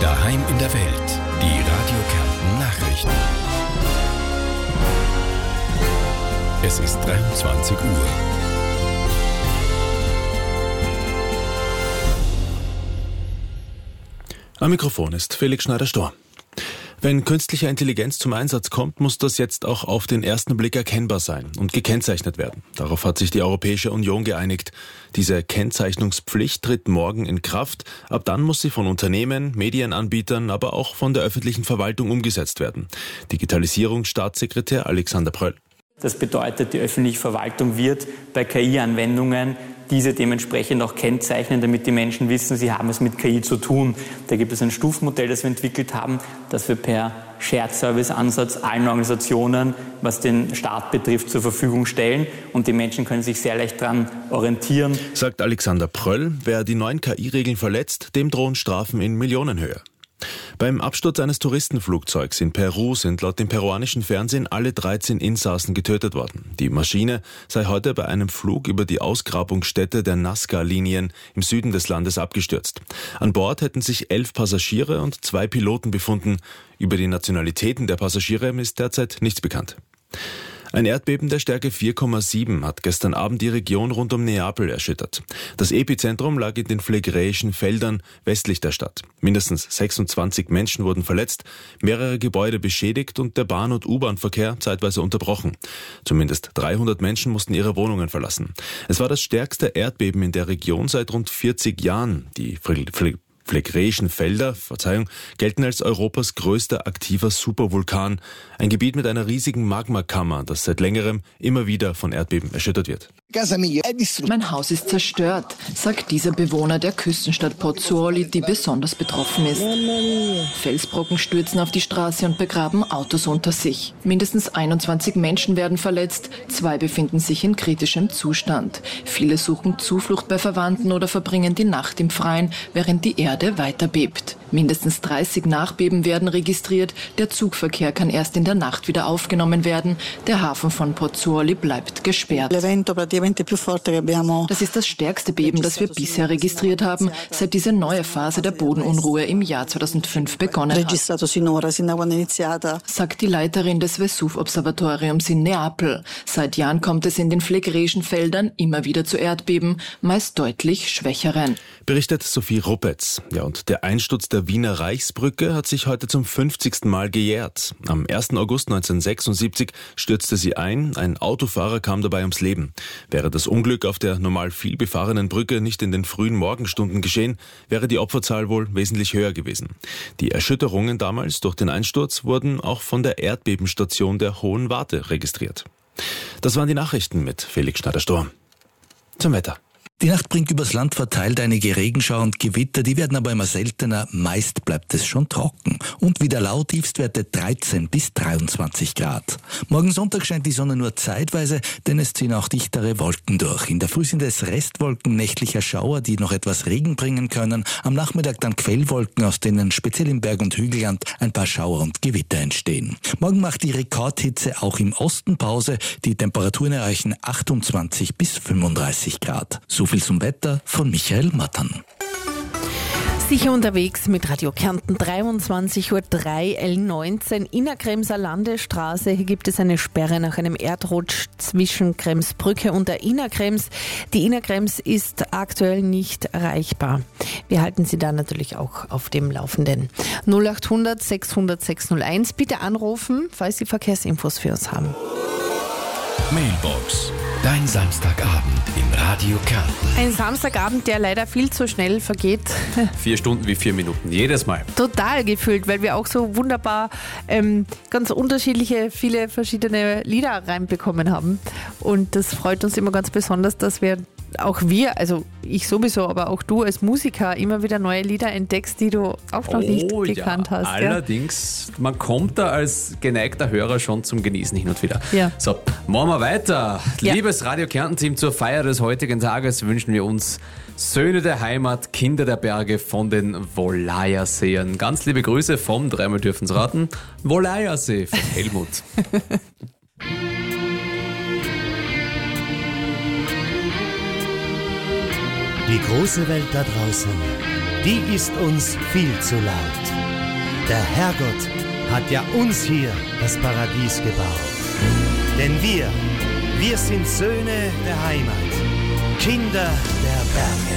Daheim in der Welt. Die Radio Kärnten Nachrichten. Es ist 23 Uhr. Am Mikrofon ist Felix Schneider-Storr. Wenn künstliche Intelligenz zum Einsatz kommt, muss das jetzt auch auf den ersten Blick erkennbar sein und gekennzeichnet werden. Darauf hat sich die Europäische Union geeinigt. Diese Kennzeichnungspflicht tritt morgen in Kraft. Ab dann muss sie von Unternehmen, Medienanbietern, aber auch von der öffentlichen Verwaltung umgesetzt werden. Digitalisierungsstaatssekretär Alexander Pröll. Das bedeutet, die öffentliche Verwaltung wird bei KI-Anwendungen diese dementsprechend auch kennzeichnen, damit die Menschen wissen, sie haben es mit KI zu tun. Da gibt es ein Stufenmodell, das wir entwickelt haben, das wir per Shared-Service-Ansatz allen Organisationen, was den Staat betrifft, zur Verfügung stellen. Und die Menschen können sich sehr leicht daran orientieren. Sagt Alexander Pröll, wer die neuen KI-Regeln verletzt, dem drohen Strafen in Millionenhöhe. Beim Absturz eines Touristenflugzeugs in Peru sind laut dem peruanischen Fernsehen alle 13 Insassen getötet worden. Die Maschine sei heute bei einem Flug über die Ausgrabungsstätte der Nazca-Linien im Süden des Landes abgestürzt. An Bord hätten sich 11 Passagiere und 2 Piloten befunden. Über die Nationalitäten der Passagiere ist derzeit nichts bekannt. Ein Erdbeben der Stärke 4,7 hat gestern Abend die Region rund um Neapel erschüttert. Das Epizentrum lag in den Phlegräischen Feldern westlich der Stadt. Mindestens 26 Menschen wurden verletzt, mehrere Gebäude beschädigt und der Bahn- und U-Bahn-Verkehr zeitweise unterbrochen. Zumindest 300 Menschen mussten ihre Wohnungen verlassen. Es war das stärkste Erdbeben in der Region seit rund 40 Jahren. Die Phlegräischen Felder, gelten als Europas größter aktiver Supervulkan. Ein Gebiet mit einer riesigen Magmakammer, das seit längerem immer wieder von Erdbeben erschüttert wird. Mein Haus ist zerstört, sagt dieser Bewohner der Küstenstadt Pozzuoli, die besonders betroffen ist. Felsbrocken stürzen auf die Straße und begraben Autos unter sich. Mindestens 21 Menschen werden verletzt, 2 befinden sich in kritischem Zustand. Viele suchen Zuflucht bei Verwandten oder verbringen die Nacht im Freien, während die Erde weiter bebt. Mindestens 30 Nachbeben werden registriert. Der Zugverkehr kann erst in der Nacht wieder aufgenommen werden. Der Hafen von Pozzuoli bleibt gesperrt. Das ist das stärkste Beben, das wir bisher registriert haben, seit diese neue Phase der Bodenunruhe im Jahr 2005 begonnen hat, sagt die Leiterin des Vesuv-Observatoriums in Neapel. Seit Jahren kommt es in den Phlegräischen Feldern immer wieder zu Erdbeben, meist deutlich schwächeren. Berichtet Sophie Ruppetz. Ja, und der Einsturz der Wiener Reichsbrücke hat sich heute zum 50. Mal gejährt. Am 1. August 1976 stürzte sie ein. Ein Autofahrer kam dabei ums Leben. Wäre das Unglück auf der normal viel befahrenen Brücke nicht in den frühen Morgenstunden geschehen, wäre die Opferzahl wohl wesentlich höher gewesen. Die Erschütterungen damals durch den Einsturz wurden auch von der Erdbebenstation der Hohen Warte registriert. Das waren die Nachrichten mit Felix Schneider-Storr. Zum Wetter. Die Nacht bringt übers Land verteilt einige Regenschauer und Gewitter, die werden aber immer seltener, meist bleibt es schon trocken. Und wieder laut, Tiefstwerte 13 bis 23 Grad. Morgen Sonntag scheint die Sonne nur zeitweise, denn es ziehen auch dichtere Wolken durch. In der Früh sind es Restwolken nächtlicher Schauer, die noch etwas Regen bringen können. Am Nachmittag dann Quellwolken, aus denen speziell im Berg- und Hügelland ein paar Schauer und Gewitter entstehen. Morgen macht die Rekordhitze auch im Osten Pause. Die Temperaturen erreichen 28 bis 35 Grad. So viel zum Wetter von Michael Mattern. Sicher unterwegs mit Radio Kärnten, 23:03 Uhr, L19, Innerkremser Landesstraße. Hier gibt es eine Sperre nach einem Erdrutsch zwischen Kremsbrücke und der Innerkrems. Die Innerkrems ist aktuell nicht erreichbar. Wir halten Sie da natürlich auch auf dem Laufenden. 0800 600 601, bitte anrufen, falls Sie Verkehrsinfos für uns haben. Mailbox. Dein Samstagabend in Radio Kärnten. Ein Samstagabend, der leider viel zu schnell vergeht. 4 Stunden wie 4 Minuten, jedes Mal. Total gefühlt, weil wir auch so wunderbar ganz unterschiedliche, viele verschiedene Lieder reinbekommen haben. Und das freut uns immer ganz besonders, dass auch wir, also ich sowieso, aber auch du als Musiker immer wieder neue Lieder entdeckst, die du auch noch nicht gekannt hast. Allerdings, man kommt da als geneigter Hörer schon zum Genießen hin und wieder. Ja. So, machen wir weiter. Ja. Liebes Radio Kärnten-Team, zur Feier des heutigen Tages wünschen wir uns Söhne der Heimat, Kinder der Berge von den Wolajerseen. Ganz liebe Grüße vom, dreimal dürfen Sie raten, Wolajersee von Helmut. Die große Welt da draußen, die ist uns viel zu laut. Der Herrgott hat ja uns hier das Paradies gebaut. Denn wir sind Söhne der Heimat, Kinder der Berge.